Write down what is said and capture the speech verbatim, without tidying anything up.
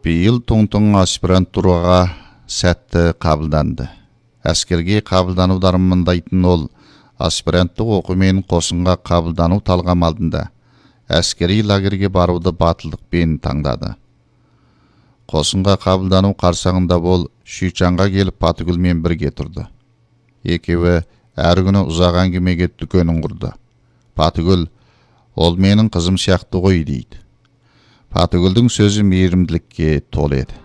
Биыл тоң-тоң аспирантураға сәтті қабылданды. Әскерге қабылдану дарымындайтын ол, аспиранттық оқумен қосынға қабылдану талғам алдында әскери лагерге баруды батылдықпен таңдады. Қосынға қабылдану қарсаңында ол Шүйчанға келіп Патыгүлмен бірге тұрды. Екеуі әр күні ұзақ әңгімеге дүкенін құрды. Патыгүл, ол менің қызым сияқты ғой дейді. Патыгүлдің сөзі мейірімділікке толы еді.